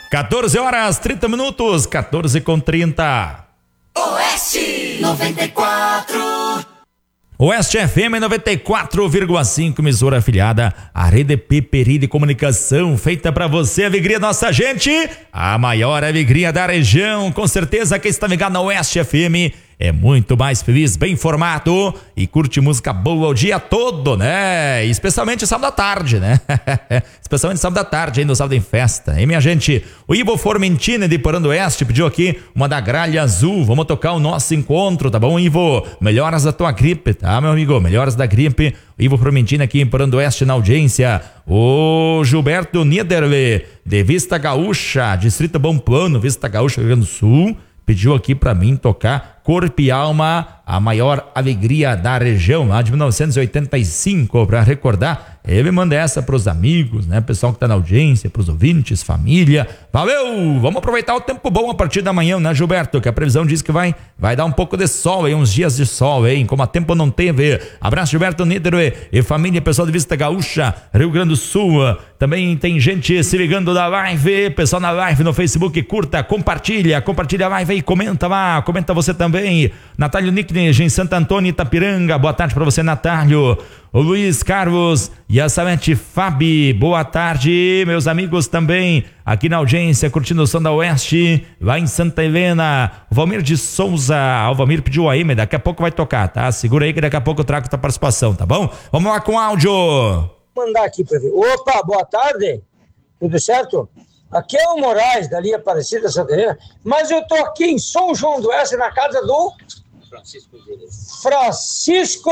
14 horas 30 minutos, 14h30. Oeste 94. Oeste FM 94,5, emissora afiliada à Rede Peperi de Comunicação, feita para você, alegria nossa gente, a maior alegria da região. Com certeza quem está ligado na Oeste FM é muito mais feliz, bem informado e curte música boa o dia todo, né? Especialmente sábado à tarde, né? Especialmente sábado à tarde, ainda no sábado em festa, hein, minha gente? O Ivo Formentini de Porã do Oeste pediu aqui uma da Gralha Azul. Vamos tocar o nosso encontro, tá bom, Ivo? Melhoras da tua gripe, tá, meu amigo? Melhoras da gripe. O Ivo Formentini aqui em Porã do Oeste na audiência. O Gilberto Niederle de Vista Gaúcha, Distrito Bom Plano, Vista Gaúcha, Rio Grande do Sul, pediu aqui pra mim tocar Corpo e Alma, a maior alegria da região, lá de 1985, pra recordar. Ele manda essa pros amigos, né? Pessoal que tá na audiência, pros ouvintes, família. Valeu! Vamos aproveitar o tempo bom a partir da manhã, né, Gilberto? Que a previsão diz que vai dar um pouco de sol aí, uns dias de sol, hein? Como a tempo não teve. Abraço, Gilberto Niederle e família, pessoal de Vista Gaúcha, Rio Grande do Sul. Também tem gente se ligando da live, pessoal na live no Facebook, curta, compartilha a live aí, comenta lá, comenta você também. Natálio Nickney, em Santo Antônio, Itapiranga, boa tarde pra você, Natálio. O Luiz Carlos e a Salete Fabi, boa tarde, meus amigos também aqui na audiência, curtindo o som da Oeste, lá em Santa Helena. O Valmir de Souza, o Valmir pediu aí, mas daqui a pouco vai tocar, tá? Segura aí que daqui a pouco eu trago tua participação, tá bom? Vamos lá com o áudio. Vou mandar aqui pra ver. Opa, boa tarde, tudo certo? Aqui é o Moraes, dali Aparecida, Santa Helena, mas eu tô aqui em São João do Oeste, na casa do Francisco.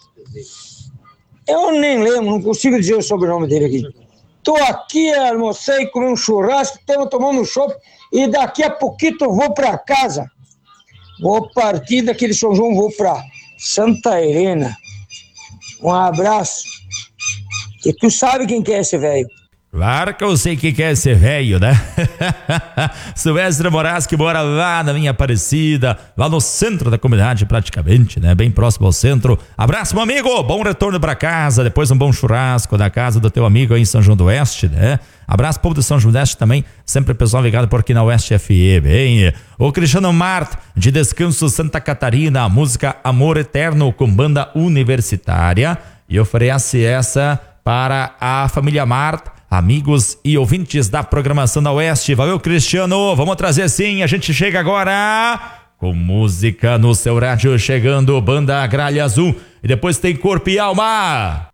Eu nem lembro, não consigo dizer o sobrenome dele aqui. Tô aqui, almocei, comi um churrasco, estamos tomando um chopp e daqui a pouquinho eu vou para casa. Vou partir daquele São João, vou para Santa Helena. Um abraço. E tu sabe quem que é esse velho? Claro que eu sei que quer ser velho, né? Silvestre Moraes, que mora lá na minha Aparecida, lá no centro da comunidade praticamente, né? Bem próximo ao centro. Abraço, meu amigo, bom retorno pra casa, depois um bom churrasco da casa do teu amigo aí em São João do Oeste, né? Abraço, povo de São João do Oeste também, sempre pessoal ligado por aqui na Oeste FM, hein? O Cristiano Mart, de Descanso Santa Catarina, a música Amor Eterno com banda universitária, e oferece essa para a família Mart, amigos e ouvintes da programação da Oeste. Valeu, Cristiano, vamos trazer sim, a gente chega agora com música no seu rádio, chegando banda Gralha Azul, e depois tem Corpo e Alma.